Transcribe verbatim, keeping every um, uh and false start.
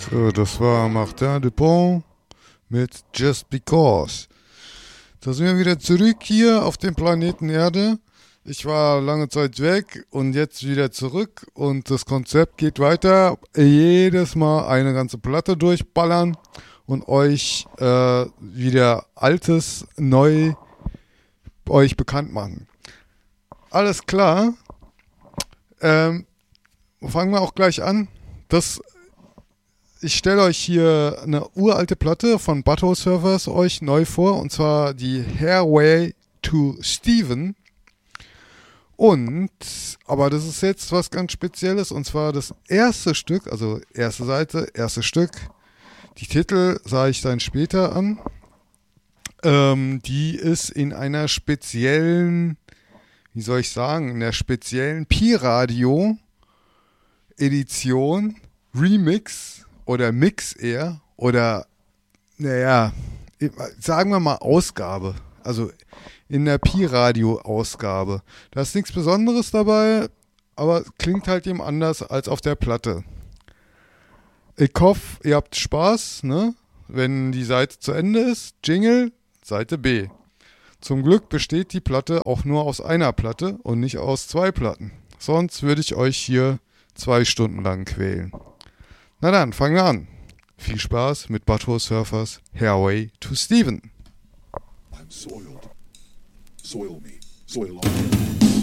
So, das war Martin Dupont mit Just Because. Da sind wir wieder zurück hier auf dem Planeten Erde. Ich war lange Zeit weg und jetzt wieder zurück und das Konzept geht weiter. Jedes Mal eine ganze Platte durchballern und euch äh, wieder Altes neu euch bekannt machen. Alles klar. Ähm, fangen wir auch gleich an. Das, ich stelle euch hier eine uralte Platte von Butthole Surfers euch neu vor, und zwar die Hairway to Steven. Und, aber das ist jetzt was ganz Spezielles, und zwar das erste Stück, also erste Seite, erstes Stück. Die Titel sah ich dann später an. Ähm, die ist in einer speziellen, wie soll ich sagen, in der speziellen Pi-Radio Edition, Remix oder Mix eher, oder, naja, sagen wir mal Ausgabe, also in der Pi-Radio-Ausgabe. Da ist nichts Besonderes dabei, aber klingt halt eben anders als auf der Platte. Ich hoffe, ihr habt Spaß, ne? Wenn die Seite zu Ende ist, Jingle, Seite B. Zum Glück besteht die Platte auch nur aus einer Platte und nicht aus zwei Platten. Sonst würde ich euch hier zwei Stunden lang quälen. Na dann, fangen wir an. Viel Spaß mit Butthole Surfers Hairway to Steven. I'm soiled. Soil me. Soil on me.